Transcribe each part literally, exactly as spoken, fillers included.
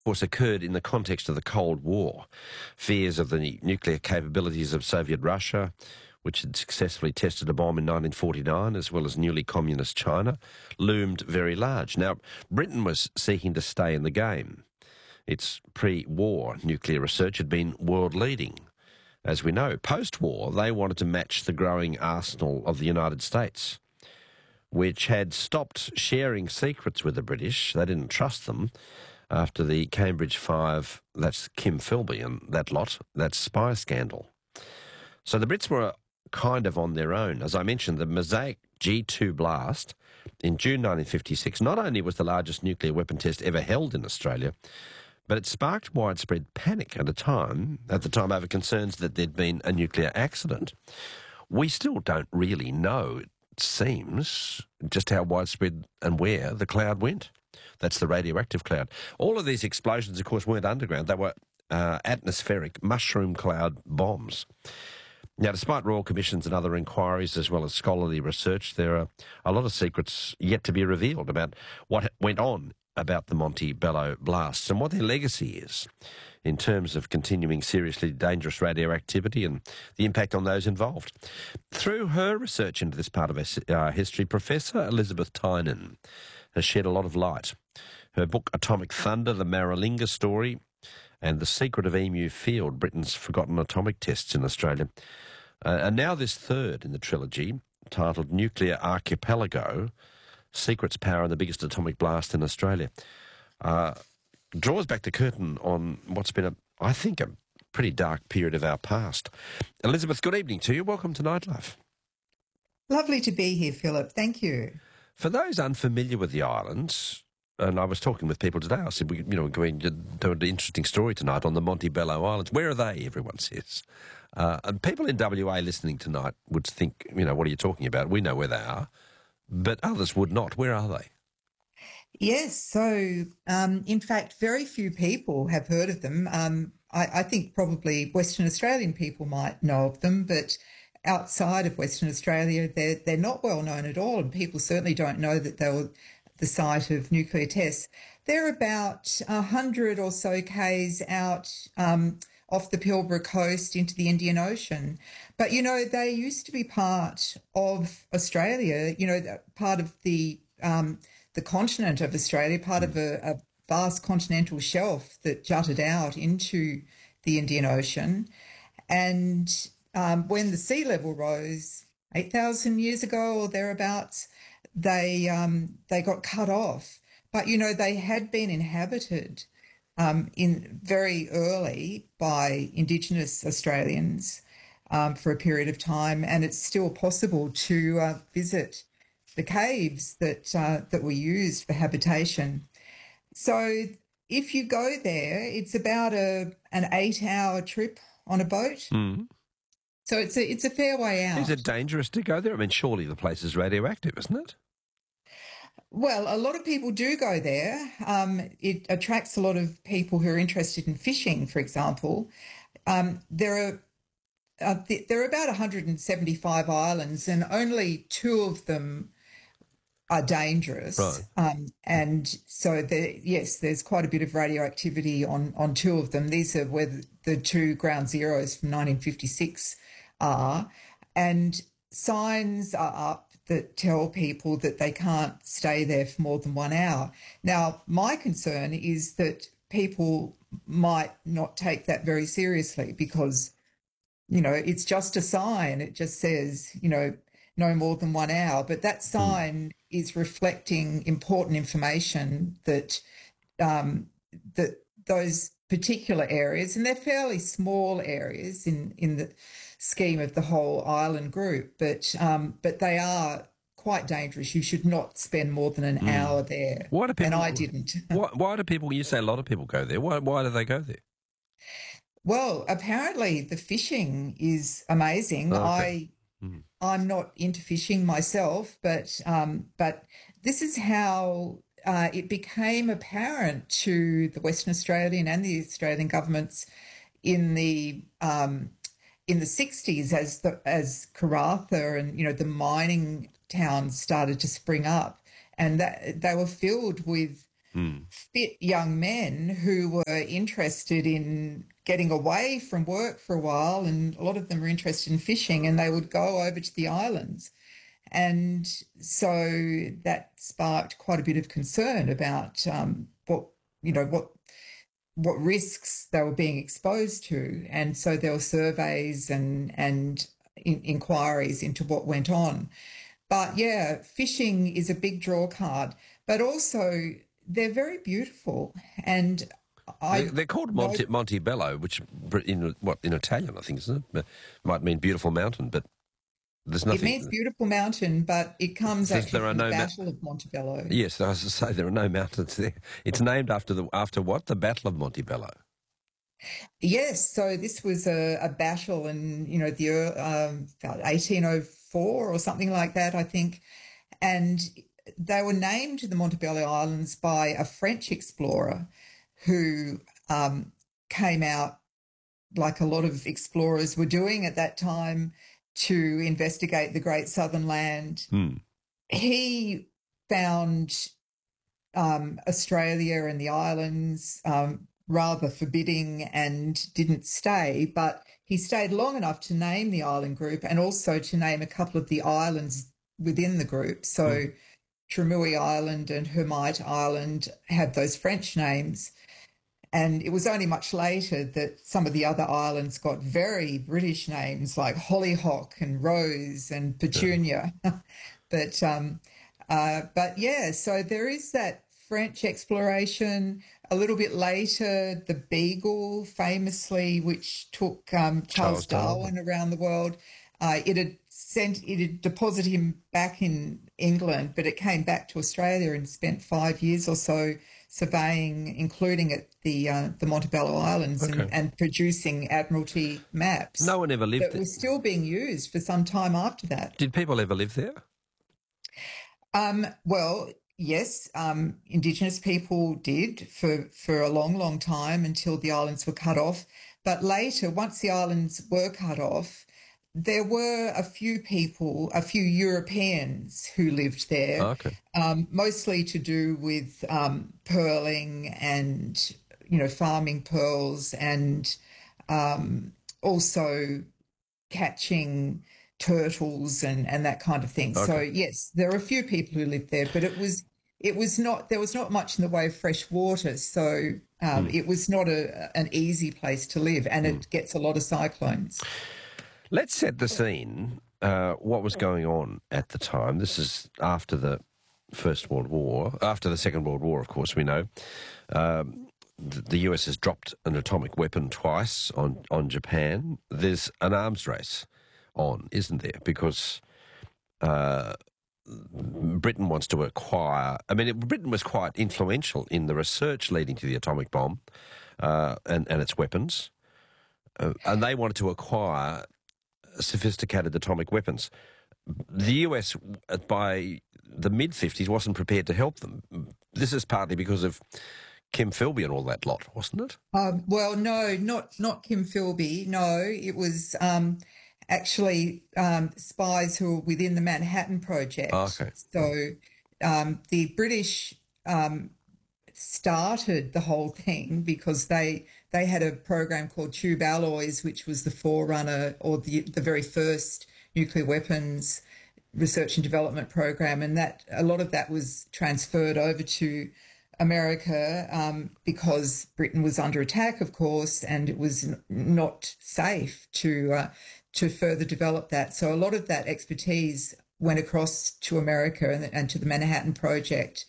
course, occurred in the context of the Cold War. Fears of the nuclear capabilities of Soviet Russia, which had successfully tested a bomb in nineteen forty-nine, as well as newly communist China, loomed very large. Now, Britain was seeking to stay in the game. Its pre-war nuclear research had been world-leading. As we know, post-war, they wanted to match the growing arsenal of the United States, which had stopped sharing secrets with the British. They didn't trust them after the Cambridge Five, that's Kim Philby and that lot, that spy scandal. So the Brits were kind of on their own. As I mentioned, the Mosaic G two blast in June nineteen fifty-six not only was the largest nuclear weapon test ever held in Australia, but it sparked widespread panic at a time, at the time over concerns that there'd been a nuclear accident. We still don't really know, it seems, just how widespread and where the cloud went. That's the radioactive cloud. All of these explosions, of course, weren't underground. They were uh, atmospheric mushroom cloud bombs. Now, despite royal commissions and other inquiries, as well as scholarly research, there are a lot of secrets yet to be revealed about what went on about the Montebello blasts and what their legacy is in terms of continuing seriously dangerous radioactivity and the impact on those involved. Through her research into this part of our history, Professor Elizabeth Tynan has shed a lot of light. Her book, Atomic Thunder, The Maralinga Story, and The Secret of Emu Field, Britain's Forgotten Atomic Tests in Australia. Uh, and now this third in the trilogy, titled Nuclear Archipelago, Secrets, Power and the Biggest Atomic Blast in Australia, uh, draws back the curtain on what's been, a, I think, a pretty dark period of our past. Elizabeth, good evening to you. Welcome to Nightlife. Lovely to be here, Philip. Thank you. For those unfamiliar with the islands, and I was talking with people today, I said, we, you know, we're going to do an interesting story tonight on the Montebello Islands. Where are they, everyone says? Uh, and people in W A listening tonight would think, you know, what are you talking about? We know where they are, but others would not. Where are they? Yes, so um, in fact, very few people have heard of them. Um, I, I think probably Western Australian people might know of them, but outside of Western Australia, they're, they're not well known at all, and people certainly don't know that they were the site of nuclear tests. They're about one hundred or so k's out um, off the Pilbara coast into the Indian Ocean. But, you know, they used to be part of Australia, you know, part of the um, the continent of Australia, part of a, a vast continental shelf that jutted out into the Indian Ocean. And um, when the sea level rose eight thousand years ago or thereabouts, they um, they got cut off. But, you know, they had been inhabited um, in very early by Indigenous Australians um, for a period of time, and it's still possible to uh, visit the caves that uh, that were used for habitation. So if you go there, it's about a an eight-hour trip on a boat. Mm. So it's a it's a fair way out. Is it dangerous to go there? I mean, surely the place is radioactive, isn't it? Well, a lot of people do go there. Um, it attracts a lot of people who are interested in fishing, for example. Um, there are uh, th- there are about one hundred seventy-five islands, and only two of them are dangerous. Right. Um, and so, there, yes, there's quite a bit of radioactivity on, on two of them. These are where the, the two ground zeros from nineteen fifty-six are. And signs are up that tell people that they can't stay there for more than one hour. Now, my concern is that people might not take that very seriously because, you know, it's just a sign. It just says, you know, no more than one hour. But that sign mm. is reflecting important information that um, that those particular areas, and they're fairly small areas in, in the scheme of the whole island group, but um, but they are quite dangerous. You should not spend more than an mm. hour there. Why do people, and I didn't. Why, why do people, you say a lot of people go there, why, why do they go there? Well, apparently the fishing is amazing. Oh, okay. I, mm. I'm not into fishing myself, but um, but this is how uh, it became apparent to the Western Australian and the Australian governments in the um, in the sixties as the as Karratha and, you know, the mining towns started to spring up, and that they were filled with Mm. fit young men who were interested in getting away from work for a while, and a lot of them were interested in fishing, and they would go over to the islands. And so that sparked quite a bit of concern about um, what, you know, what what risks they were being exposed to. And so there were surveys and and in, inquiries into what went on. But yeah, fishing is a big draw card, but also they're very beautiful. And They- I They're called know Monte, Montebello, which in what in Italian, I think, isn't it? Might mean beautiful mountain, but there's it means nothing. beautiful mountain, but it comes There's, actually there are from the no. Ma- Battle of Montebello. yes, I was to say there are no mountains there. It's named after the after what? The Battle of Montebello. Yes, so this was a, a battle in, you know, the ear- um, about eighteen oh four or something like that, I think. And they were named the Montebello Islands by a French explorer who um, came out, like a lot of explorers were doing at that time, to investigate the Great Southern Land. Hmm. He found um, Australia and the islands um, rather forbidding and didn't stay, but he stayed long enough to name the island group and also to name a couple of the islands within the group. So Mm. Tremui Island and Hermite Island had those French names. And it was only much later that some of the other islands got very British names like Hollyhock and Rose and Petunia. but um, uh, but yeah, so there is that French exploration. A little bit later, the Beagle, famously, which took um, Charles Charles Darwin. Darwin around the world. Uh, it had sent it had deposited him back in England, but it came back to Australia and spent five years or so surveying, including at the uh, the Montebello Islands, Okay. and, and producing Admiralty maps No one ever lived that there. were still being used for some time after that. Did people ever live there? Um, well, yes, um, Indigenous people did for, for a long, long time until the islands were cut off. But later, once the islands were cut off, there were a few people, a few Europeans who lived there, Oh, okay. um, mostly to do with um, pearling and, you know, farming pearls, and um, also catching turtles and, and that kind of thing. So Okay. yes, there are a few people who lived there, but it was it was not there was not much in the way of fresh water, so um, Mm. it was not a an easy place to live, and Mm. it gets a lot of cyclones. Let's set the scene. Uh, what was going on at the time? This is after the First World War, after the Second World War, of course, we know. Um, th- the U S has dropped an atomic weapon twice on, on Japan. There's an arms race on, isn't there? Because uh, Britain wants to acquire... I mean, it, Britain was quite influential in the research leading to the atomic bomb uh, and, and its weapons. Uh, and they wanted to acquire sophisticated atomic weapons. The U S, uh, by the mid-fifties, wasn't prepared to help them. This is partly because of Kim Philby and all that lot, wasn't it? Um, well, no, not not Kim Philby. No, it was um, actually um, spies who were within the Manhattan Project. Oh, okay. So um, the British um, started the whole thing because they they had a program called Tube Alloys, which was the forerunner or the the very first nuclear weapons research and development program, and that a lot of that was transferred over to America um, because Britain was under attack, of course, and it was n- not safe to uh, to further develop that. So a lot of that expertise went across to America and, and to the Manhattan Project.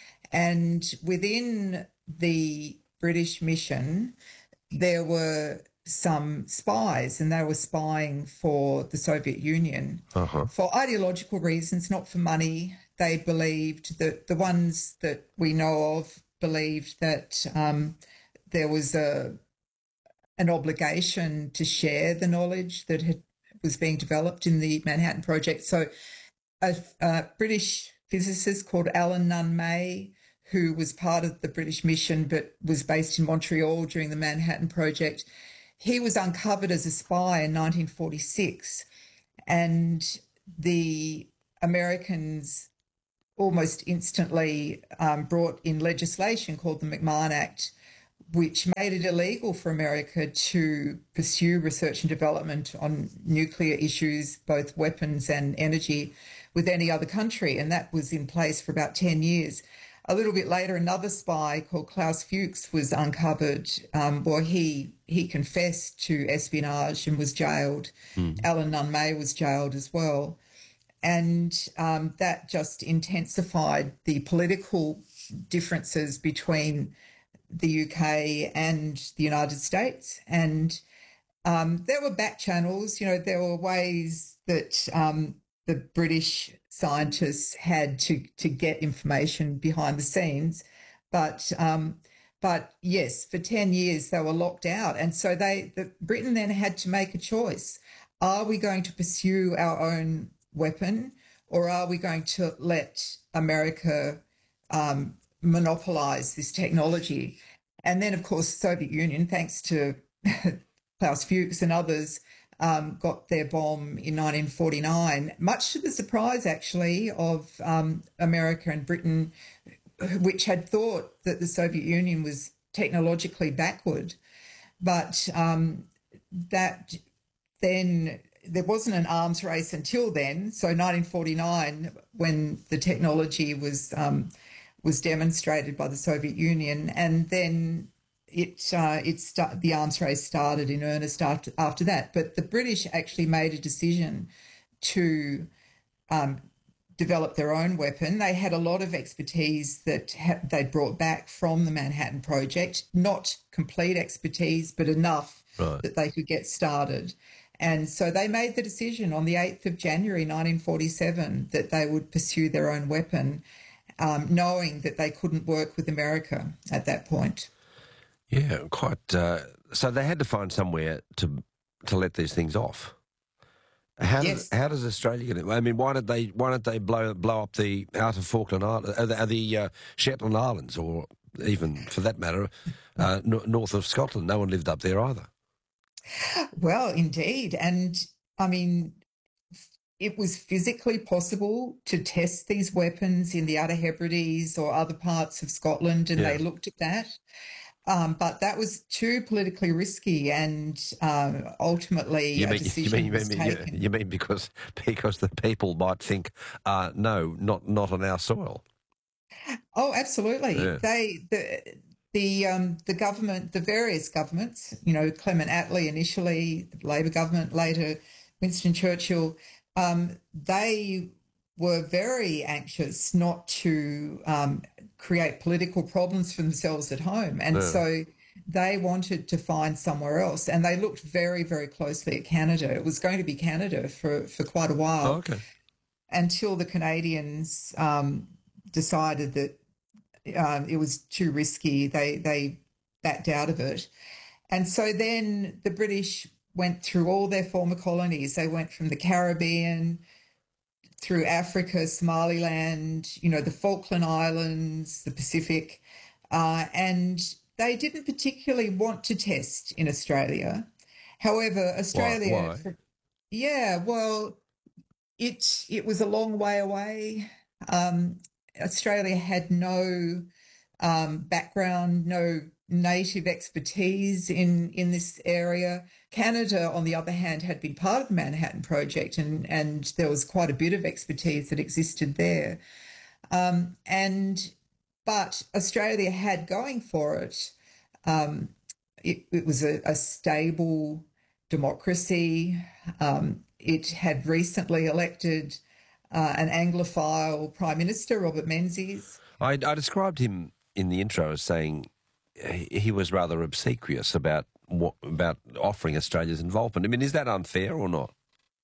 And within the British mission, there were some spies, and they were spying for the Soviet Union Uh-huh. for ideological reasons, not for money. They believed that the ones that we know of believed that um, there was a an obligation to share the knowledge that had, was being developed in the Manhattan Project. So a, a British physicist called Alan Nunn May, who was part of the British mission but was based in Montreal during the Manhattan Project, he was uncovered as a spy in nineteen forty-six, and the Americans almost instantly um, brought in legislation called the McMahon Act, which made it illegal for America to pursue research and development on nuclear issues, both weapons and energy, with any other country. And that was in place for about ten years. A little bit later, another spy called Klaus Fuchs was uncovered. Um, well, he he confessed to espionage and was jailed. Mm. Alan Nunn May was jailed as well. And um, that just intensified the political differences between the U K and the United States. And um, there were back channels, you know, there were ways that um, the British scientists had to to get information behind the scenes. But um, but yes, for ten years they were locked out. And so they the, Britain then had to make a choice. Are we going to pursue our own weapon, or are we going to let America um, monopolize this technology? And then, of course, the Soviet Union, thanks to Klaus Fuchs and others, um, got their bomb in nineteen forty-nine, much to the surprise, actually, of um, America and Britain, which had thought that the Soviet Union was technologically backward. But um, that then there wasn't an arms race until then. So nineteen forty-nine, when the technology was um, was demonstrated by the Soviet Union, and then it uh, it start, the arms race started in earnest after after that. But the British actually made a decision to um, develop their own weapon. They had a lot of expertise that ha- they brought back from the Manhattan Project, not complete expertise, but enough right. that they could get started. And so they made the decision on the eighth of January nineteen forty-seven that they would pursue their own weapon, um, knowing that they couldn't work with America at that point. Yeah, quite. Uh, so they had to find somewhere to to let these things off. How yes. does how does Australia get it? I mean, why did they why did they blow blow up the outer Falkland Islands, uh, the, the uh, Shetland Islands, or even for that matter, uh, n- north of Scotland? No one lived up there either. Well, indeed. And I mean, it was physically possible to test these weapons in the Outer Hebrides or other parts of Scotland, and yeah. they looked at that. Um, but that was too politically risky, and um, ultimately you mean, a decision you mean, was you mean, taken. You mean because because the people might think, uh, no, not not on our soil. Oh, absolutely. Yeah. They the the um, the government, the various governments, you know, Clement Attlee initially, the Labor government, later Winston Churchill, um, they were very anxious not to um, create political problems for themselves at home. And yeah. so they wanted to find somewhere else. And they looked very, very closely at Canada. It was going to be Canada for, for quite a while. Oh, okay. Until the Canadians um, decided that um, it was too risky. They, they backed out of it. And so then the British went through all their former colonies. They went from the Caribbean through Africa, Somaliland, you know, the Falkland Islands, the Pacific, uh, and they didn't particularly want to test in Australia. However, Australia, Why? Why? For, yeah, well, it it was a long way away. Um, Australia had no um, background, no native expertise in, in this area. Canada, on the other hand, had been part of the Manhattan Project, and, and there was quite a bit of expertise that existed there. Um, and but Australia had going for it. Um, it, it was a, a stable democracy. Um, it had recently elected uh, an Anglophile Prime Minister, Robert Menzies. I, I described him in the intro as saying he was rather obsequious about what, about offering Australia's involvement. I mean, is that unfair or not?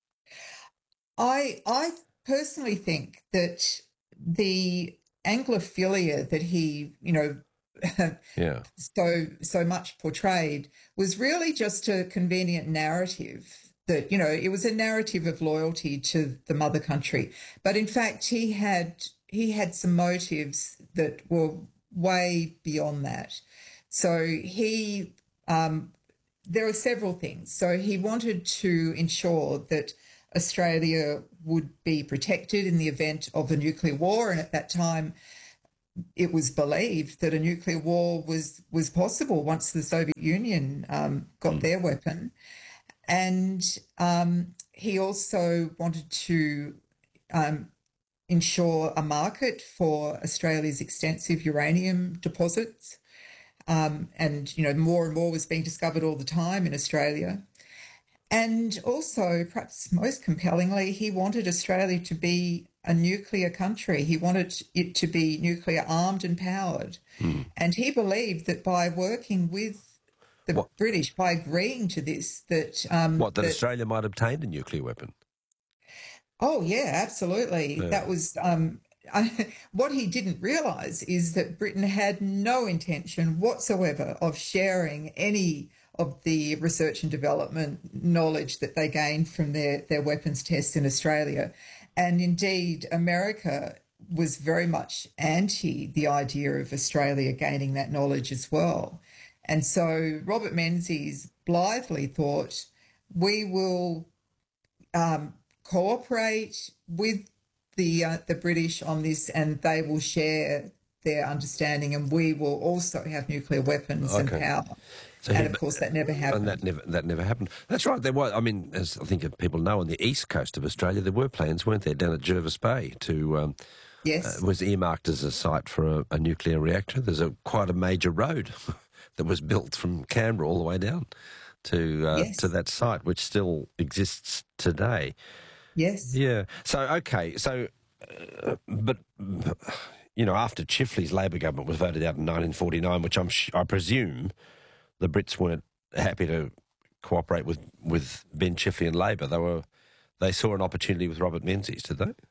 I I personally think that the Anglophilia that he, you know, yeah. so so much portrayed was really just a convenient narrative. That, you know, it was a narrative of loyalty to the mother country, but in fact he had he had some motives that were way beyond that. So he, um, there are several things. So he wanted to ensure that Australia would be protected in the event of a nuclear war. And at that time, it was believed that a nuclear war was was possible once the Soviet Union um, got mm. their weapon. And um, he also wanted to um, ensure a market for Australia's extensive uranium deposits. Um, and, you know, more and more was being discovered all the time in Australia. And also, perhaps most compellingly, he wanted Australia to be a nuclear country. He wanted it to be nuclear armed and powered. Mm. And he believed that by working with the what? British, by agreeing to this, that... Um, what, that, that Australia might obtain a nuclear weapon? Oh, yeah, absolutely. Yeah. That was... Um, I, what he didn't realise is that Britain had no intention whatsoever of sharing any of the research and development knowledge that they gained from their, their weapons tests in Australia. And indeed, America was very much anti the idea of Australia gaining that knowledge as well. And so Robert Menzies blithely thought, we will um, cooperate with the uh, the British on this, and they will share their understanding, and we will also have nuclear weapons okay. and power. So and, he, of course, that never happened. And that never that never happened. That's right. There was, I mean, as I think people know, on the east coast of Australia, there were plans, weren't there, down at Jervis Bay to... Um, yes. Uh, was earmarked as a site for a, a nuclear reactor. There's a quite a major road that was built from Canberra all the way down to uh, yes. to that site, which still exists today. Yes. Yeah. So, okay. So, uh, but, you know, after Chifley's Labor government was voted out in nineteen forty-nine, which I'm sh- I presume the Brits weren't happy to cooperate with, with Ben Chifley and Labor. They were, they saw an opportunity with Robert Menzies, did they?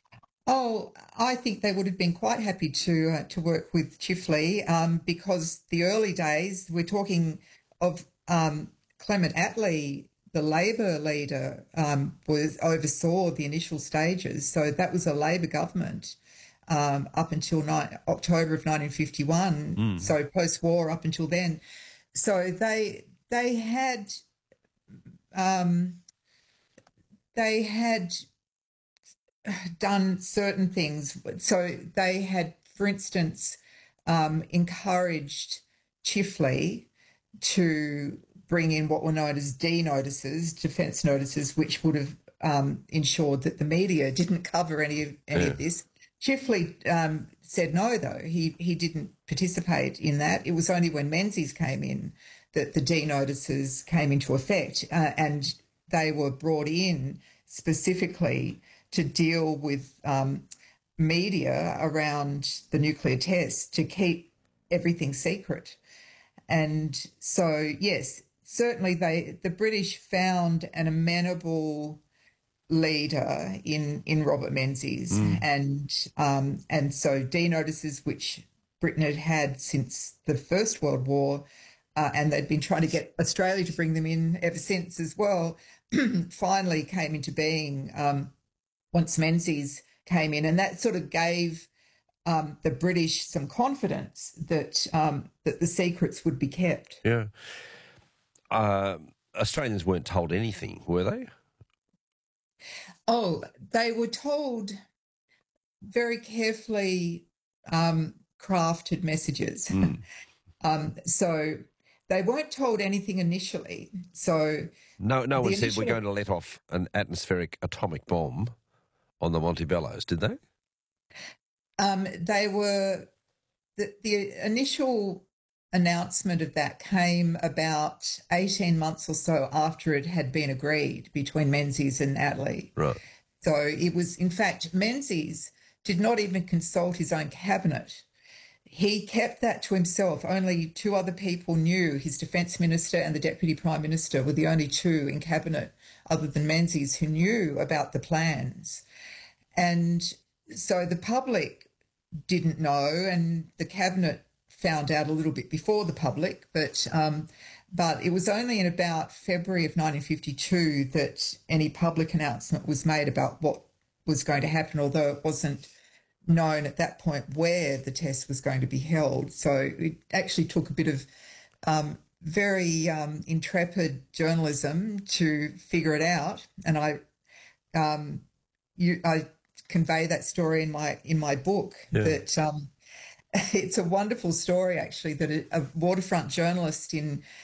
Oh, I think they would have been quite happy to uh, to work with Chifley um, because the early days, we're talking of um, Clement Attlee, the Labor leader, um, was oversaw the initial stages. So that was a Labor government um, up until ni- October of nineteen fifty-one. Mm. So post-war up until then. So they they had um, they had. done certain things. So they had, for instance, um, encouraged Chifley to bring in what were known as D notices, defence notices, which would have um, ensured that the media didn't cover any of any yeah. of this. Chifley um, said no, though. He he didn't participate in that. It was only when Menzies came in that the D notices came into effect, uh, and they were brought in specifically to deal with um, media around the nuclear tests to keep everything secret. And so, yes, certainly they the British found an amenable leader in in Robert Menzies, mm. and um, and so D notices, which Britain had had since the First World War, uh, and they'd been trying to get Australia to bring them in ever since as well, finally came into being um, once Menzies came in, and that sort of gave um, the British some confidence that um, that the secrets would be kept. Yeah. Uh, Australians weren't told anything, were they? Oh, they were told very carefully um, crafted messages. Mm. um, so they weren't told anything initially. So no, no one initial... said we're going to let off an atmospheric atomic bomb on the Montebellos, did they? Um, they were the, the initial announcement of that came about eighteen months or so after it had been agreed between Menzies and Attlee. Right. So it was, in fact, Menzies did not even consult his own cabinet. He kept that to himself. Only two other people knew. His Defence Minister and the Deputy Prime Minister were the only two in cabinet, other than Menzies, who knew about the plans. And so the public didn't know, and the cabinet found out a little bit before the public, but um, but it was only in about February of nineteen fifty-two that any public announcement was made about what was going to happen, although it wasn't known at that point where the test was going to be held. So it actually took a bit of um, very um, intrepid journalism to figure it out, and I um, you, I convey that story in my in my book. Yeah. That um, it's a wonderful story, actually, that a, a waterfront journalist in